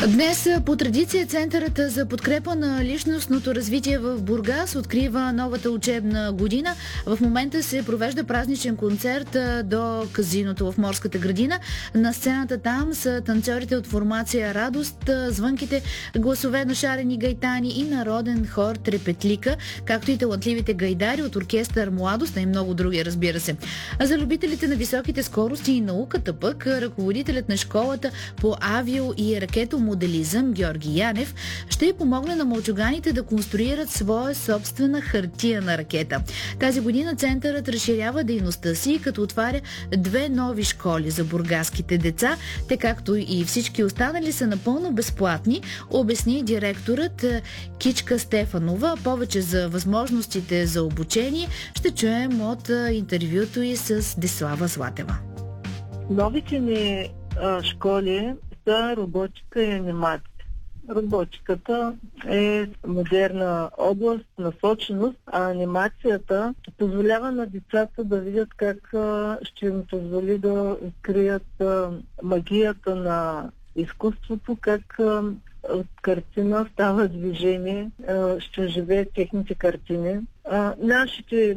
Днес по традиция Центърът за подкрепа на личностното развитие в Бургас открива новата учебна година. В момента се провежда празничен концерт до казиното в Морската градина. На сцената там са танцорите от формация Радост, звънките гласове на шарени гайтани и народен хор Трепетлика, както и талантливите гайдари от оркестър Младост, а и много други, разбира се. А за любителите на високите скорости и науката пък, ръководителят на школата по авио и ракетомоделизъм Георги Янев ще помогне на мълчуганите да конструират своя собствена хартиена ракета. Тази година центърът разширява дейността си, като отваря 2 нови школи за бургаските деца. Те, както и всички останали, са напълно безплатни, обясни директорът Кичка Стефанова. Повече за възможностите за обучение ще чуем от интервюто и с Десислава Златева. Новите ни школи са роботика и анимация. Роботиката е модерна област, насоченост, а анимацията позволява на децата да видят как ще им позволи да открият магията на изкуството, как от картина става движение, ще живеят техните картини. Нашите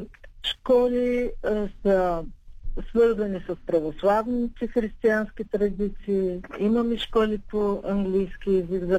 школи са свързани с православните християнски традиции. Имаме школи по английски език за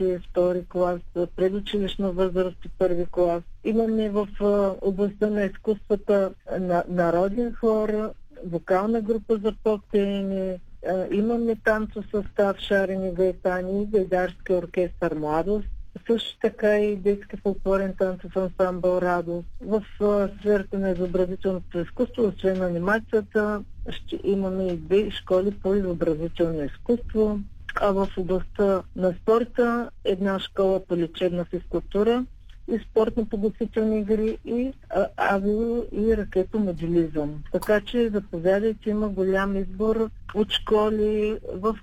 5-2 клас, предучилищна възраст и 1 клас. Имаме в областта на изкуствата народен хор, вокална група за поп-пеене, имаме танцосъстав Шарени гайтани и гайдарски оркестър Младост. Също така и детски фолклорен танцов ансамбъл Радост. В сферата на изобразителното изкуство, освен анимацията, ще имаме и 2 школи по изобразително изкуство. А в областта на спорта 1 школа по лечебна физкултура и спортно-подготвителни игри и авио и ракетомоделизъм. Така че заповядайте, има голям избор от школи в